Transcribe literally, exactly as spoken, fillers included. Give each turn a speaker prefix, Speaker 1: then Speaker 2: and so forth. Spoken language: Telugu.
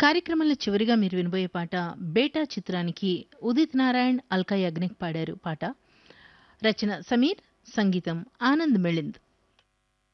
Speaker 1: కార్యక్రమంలో చివరిగా మీరు వినబోయే పాట 'బేటా' చిత్రానికి ఉదిత్ నారాయణ్, అల్కా యాగ్నిక్ పాడారు పాట. రచన సమీర్, సంగీతం ఆనంద్ మిళింద్.